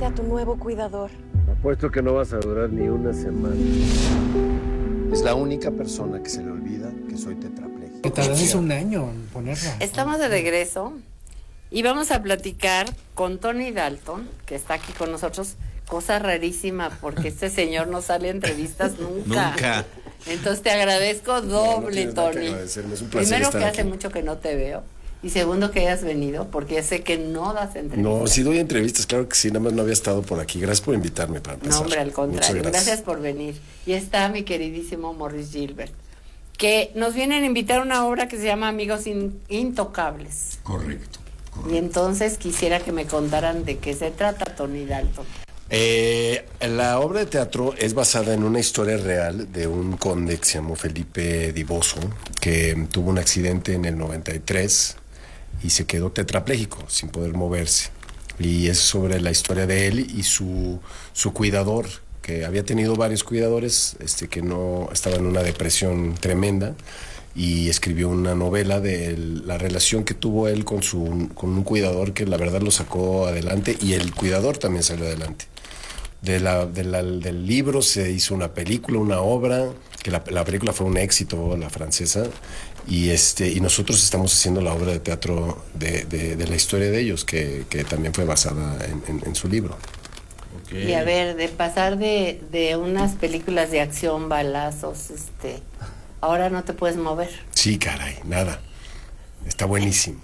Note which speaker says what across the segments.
Speaker 1: presentarte a tu nuevo cuidador.
Speaker 2: Apuesto que no vas a durar ni una semana.
Speaker 3: Es la única persona que se le olvida que soy tetrapléjico.
Speaker 4: Que tardaste un año en ponerla.
Speaker 5: Estamos de regreso y vamos a platicar con Tony Dalton, que está aquí con nosotros. Cosa rarísima, porque este señor no sale a entrevistas nunca.
Speaker 3: Nunca.
Speaker 5: Entonces te agradezco doble, Tony.
Speaker 3: Es un placer
Speaker 5: Primero,
Speaker 3: estar
Speaker 5: que
Speaker 3: aquí.
Speaker 5: hace mucho que no te veo. Y segundo, que hayas venido, porque ya sé que no das entrevistas.
Speaker 3: No, sí doy entrevistas, claro que sí, nada más no había estado por aquí. Gracias por invitarme para empezar.
Speaker 5: No, hombre, al contrario.
Speaker 3: Muchas
Speaker 5: Gracias por venir. Y está mi queridísimo Morris Gilbert, que nos vienen a invitar a una obra que se llama Amigos Intocables.
Speaker 6: Correcto.
Speaker 5: Y entonces quisiera que me contaran de qué se trata, Tony Dalton.
Speaker 3: La obra de teatro es basada en una historia real de un conde que se llamó Felipe Di Bosso, que tuvo un accidente en el 93 y se quedó tetrapléjico, sin poder moverse. Y es sobre la historia de él y su cuidador, que había tenido varios cuidadores, que no estaba en una depresión tremenda, y escribió una novela de la relación que tuvo él con un cuidador que la verdad lo sacó adelante, y el cuidador también salió adelante. Del libro se hizo una película, una obra, que la película fue un éxito, la francesa, y nosotros estamos haciendo la obra de teatro de la historia de ellos, que también fue basada en su libro.
Speaker 5: Okay. Y a ver, de pasar de unas películas de acción, balazos, ahora no te puedes mover.
Speaker 3: Sí, caray, nada. Está buenísimo.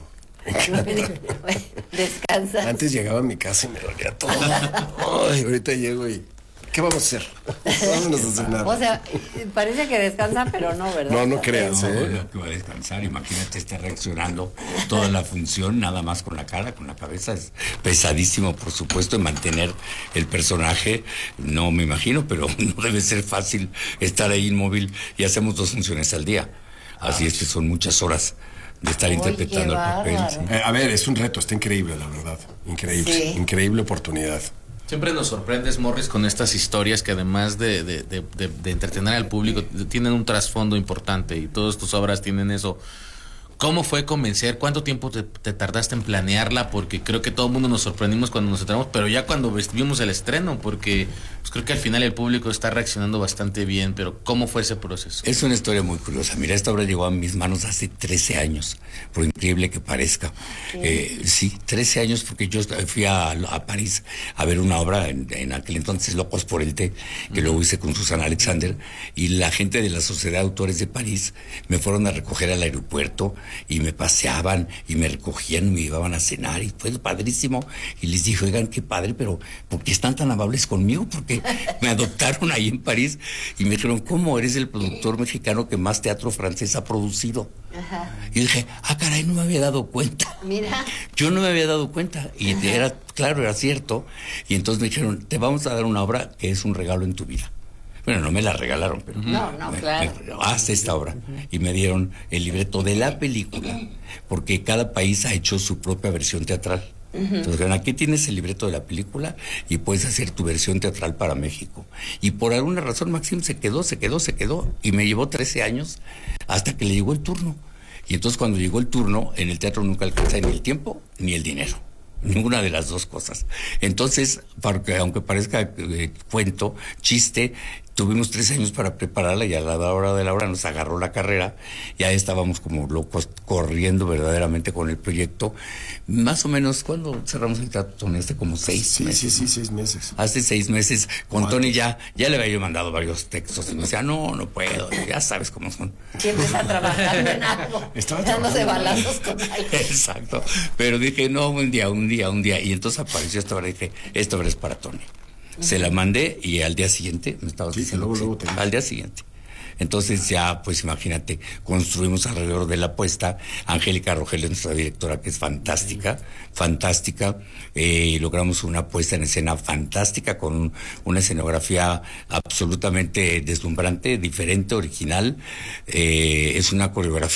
Speaker 5: Descansa.
Speaker 3: Antes llegaba a mi casa y me dolía todo. Ay, ahorita llego y... ¿qué vamos a hacer? Vámonos a cenar.
Speaker 5: O sea, parece que descansa, pero no, ¿verdad?
Speaker 3: No creas,
Speaker 6: No, que va a descansar. Imagínate, está reaccionando toda la función, nada más con la cara, con la cabeza. Es pesadísimo, por supuesto, en mantener el personaje. No me imagino, pero no debe ser fácil estar ahí inmóvil. Y hacemos 2 funciones al día. Así es que son muchas horas de estar interpretando el papel. ¿Sí?
Speaker 3: A ver, es un reto, está increíble, la verdad. Increíble, sí. Increíble oportunidad.
Speaker 7: Siempre nos sorprendes, Morris, con estas historias que además de entretener al público, tienen un trasfondo importante, y todas tus obras tienen eso. ¿Cómo fue convencer? ¿Cuánto tiempo te tardaste en planearla? Porque creo que todo el mundo nos sorprendimos cuando nos enteramos, pero ya cuando vimos el estreno, porque pues creo que al final el público está reaccionando bastante bien, pero ¿cómo fue ese proceso?
Speaker 6: Es una historia muy curiosa. Mira, esta obra llegó a mis manos hace 13 años, por increíble que parezca. Sí, 13 años, porque yo fui a París a ver una obra en aquel entonces, Locos por el Té, que luego hice con Susana Alexander, y la gente de la Sociedad de Autores de París me fueron a recoger al aeropuerto, y me paseaban y me recogían y me llevaban a cenar, y fue padrísimo. Y les dije, oigan, qué padre, pero ¿por qué están tan amables conmigo? Porque me adoptaron ahí en París y me dijeron, ¿cómo eres el productor mexicano que más teatro francés ha producido? Ajá. Y dije, caray, no me había dado cuenta.
Speaker 5: Mira.
Speaker 6: Yo no me había dado cuenta, y era cierto. Y entonces me dijeron, te vamos a dar una obra que es un regalo en tu vida. Bueno, no me la regalaron, pero...
Speaker 5: No, claro.
Speaker 6: Haz esta obra. Y me dieron el libreto de la película, porque cada país ha hecho su propia versión teatral. Entonces, aquí tienes el libreto de la película y puedes hacer tu versión teatral para México. Y por alguna razón Maxim se quedó, y me llevó 13 años hasta que le llegó el turno. Y entonces cuando llegó el turno, en el teatro nunca alcanza ni el tiempo ni el dinero. Ninguna de las dos cosas. Entonces, porque aunque parezca cuento, chiste, tuvimos 3 años para prepararla, y a la hora de la hora nos agarró la carrera. Ya estábamos como locos corriendo verdaderamente con el proyecto. Más o menos, ¿cuándo cerramos el teatro, Tony? Hace como 6 meses.
Speaker 3: Sí, 6 meses.
Speaker 6: Hace 6 meses. Con Tony ya le había yo mandado varios textos y me decía, no puedo, ya sabes cómo son.
Speaker 5: Siempre está trabajando en algo. Dándose balazos con algo.
Speaker 6: Exacto. Pero dije, no, un día. Y entonces apareció esta obra y dije, esta obra es para Tony. Se la mandé y al día siguiente me estaba diciendo luego al día siguiente. Entonces ya, pues imagínate, construimos alrededor de la puesta. Angélica Rogelio, nuestra directora, que es fantástica, logramos una puesta en escena fantástica con una escenografía absolutamente deslumbrante, diferente, original. Es una coreografía